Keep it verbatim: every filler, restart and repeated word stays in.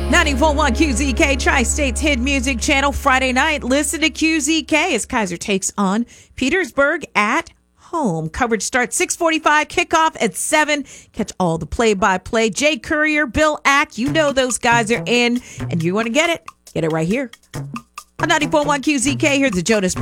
ninety-four point one Q Z K, Tri-State's hit music channel. Friday night, listen to Q Z K as Kaiser takes on Petersburg at home. Coverage starts six forty-five, kickoff at seven. Catch all the play-by-play. Jay Courier, Bill Ack, you know those guys are in, and you want to get it. Get it right here. On ninety-four point one Q Z K, here's the Jonas Brothers.